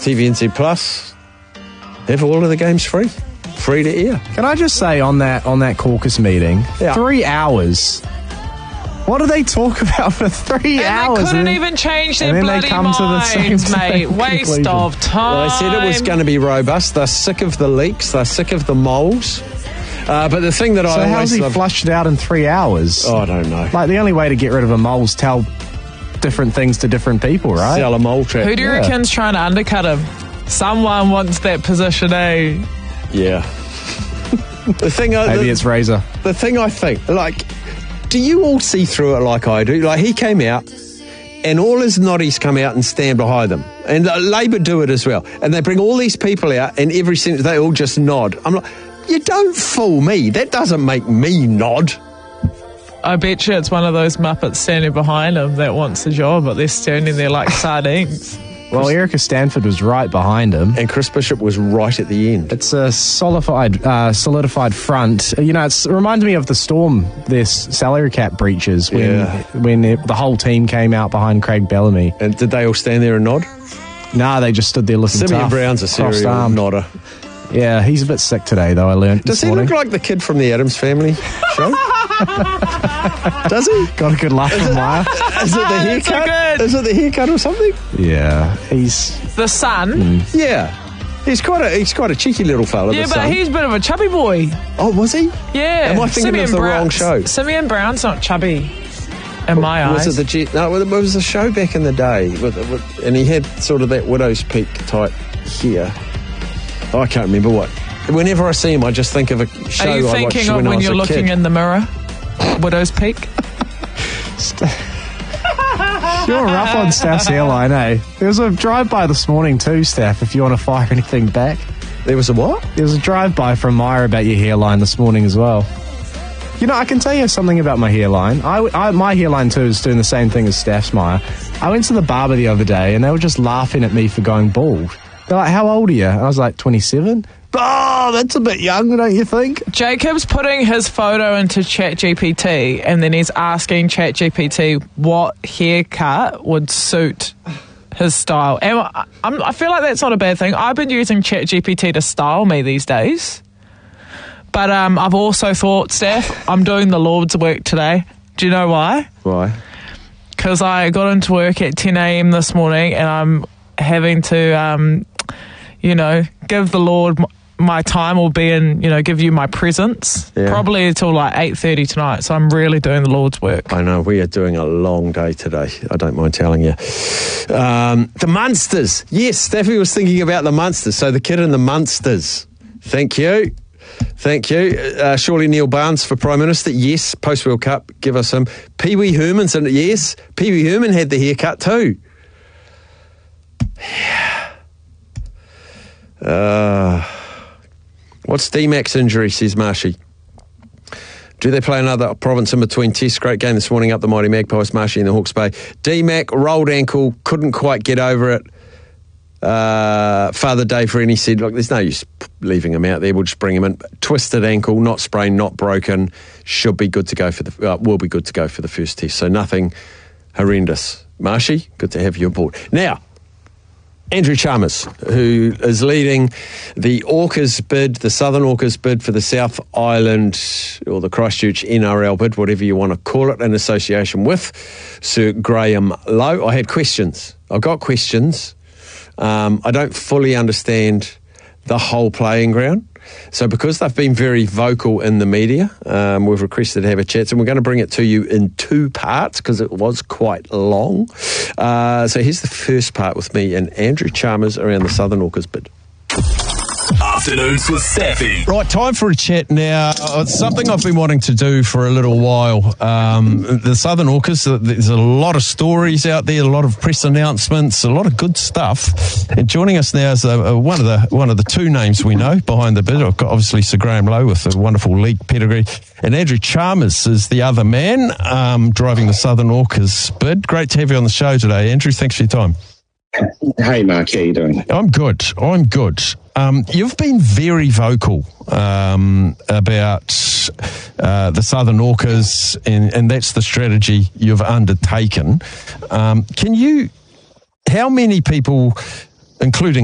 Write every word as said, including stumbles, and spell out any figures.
T V N Z Plus. Have all of the games free. Free to air. Can I just say on that on that caucus meeting, yeah. three hours. What do they talk about for three and hours? They couldn't and then, even change their and then bloody they come minds, to the same, mate. same Waste conclusion. of time. Well, they said it was going to be robust. They're sick of the leaks. They're sick of the moles. Uh, but the thing that so I how's always he love... flushed it out in three hours? Oh, I don't know. Like, the only way to get rid of a mole is tell different things to different people, right? Sell a mole trap. Who do you yeah. reckon's trying to undercut him? Someone wants that position, eh? Yeah. the thing I, Maybe the, it's Razor. The thing I think, like, do you all see through it like I do? Like, he came out and all his noddies come out and stand behind them. And uh, Labour do it as well. And they bring all these people out and every sentence they all just nod. I'm like, you don't fool me. That doesn't make me nod. I bet you it's one of those Muppets standing behind him that wants the job, but they're standing there like sardines. Well, Erica Stanford was right behind him. And Chris Bishop was right at the end. It's a solidified, uh, solidified front. You know, it's, it reminds me of the Storm, this salary cap breaches when Yeah. when it, the whole team came out behind Craig Bellamy. And did they all stand there and nod? Nah, they just stood there looking Simeon tough. Brown's a serial crossed-armed. nodder. Yeah, he's a bit sick today, though, I learned Does this he morning. look like the kid from the Addams Family show? Does he? Got a good laugh Is from it, Maya. is it the That's so haircut? good. Is it the haircut or something? Yeah, he's... The son? Mm. Yeah. He's quite a he's quite a cheeky little fella. Yeah, the but son. he's a bit of a chubby boy. Oh, was he? Yeah. Am I thinking Simeon of the Brown- wrong show? Simeon Brown's not chubby in my Was eyes. it the G- no? It was a show back in the day, with, with, and he had sort of that widow's peak type hair. Oh, I can't remember what. Whenever I see him, I just think of a show Are you I thinking watched of when, I when was you're a looking kid. in the mirror? Widow's Peak? You're rough on Staff's hairline, eh? There was a drive-by this morning too, Staff, if you want to fire anything back. There was a what? There was a drive-by from Maya about your hairline this morning as well. You know, I can tell you something about my hairline. I, I, my hairline, too, is doing the same thing as Staff's, Maya. I went to the barber the other day, and they were just laughing at me for going bald. They're like, how old are you? And I was like, twenty-seven. Oh, that's a bit young, don't you think? Jacob's putting his photo into ChatGPT and then he's asking ChatGPT what haircut would suit his style. And I, I'm, I feel like that's not a bad thing. I've been using ChatGPT to style me these days. But um, I've also thought, Steph, I'm doing the Lord's work today. Do you know why? Why? Because I got into work at ten a.m. this morning and I'm having to, um, you know, give the Lord my time, or be in, you know, give you my presence, Yeah. probably until like eight thirty tonight. So I'm really doing the Lord's work. I know, we are doing a long day today. I don't mind telling you. Um, the Munsters. Yes, Staffy was thinking about the Munsters. So the kid in the Munsters. Thank you. Thank you. Uh, surely Neil Barnes for Prime Minister. Yes. Post-World Cup. Give us some. Pee Wee Herman's in it. Yes. Pee Wee Herman had the haircut too. Yeah. Uh, what's D Mac's injury, says Marshy? Do they play another Province in between tests? Great game this morning up the mighty Magpies, Marshy in the Hawke's Bay. D Mac, rolled ankle, couldn't quite get over it. Uh, Father Dave Rennie said, look, there's no use leaving him out there. We'll just bring him in. Twisted ankle, not sprained, not broken. Should be good to go for the, uh, will be good to go for the first test. So nothing horrendous. Marshy, good to have you aboard. Now, Andrew Chalmers, who is leading the Orcas bid, the Southern Orcas bid for the South Island, or the Christchurch N R L bid, whatever you want to call it, in association with Sir Graham Lowe. I had questions. I got questions. Um, I don't fully understand the whole playing ground. So because they've been very vocal in the media, um, we've requested to have a chat, and we're going to bring it to you in two parts because it was quite long. Uh, so here's the first part with me and Andrew Chalmers around the Southern Orcas bid. Afternoons with Staffy. Right, time for a chat now. It's something I've been wanting to do for a little while. Um, the Southern Orcas, there's a lot of stories out there, a lot of press announcements, a lot of good stuff. And joining us now is a, a, one of the one of the two names we know behind the bid. I've got obviously Sir Graham Lowe with a wonderful league pedigree, and Andrew Chalmers is the other man um, driving the Southern Orcas bid. Great to have you on the show today, Andrew. Thanks for your time. Hey, Mark, how you doing? I'm good. I'm good. Um, you've been very vocal um, about uh, the Southern Orcas, and, and that's the strategy you've undertaken. Um, can you, how many people, including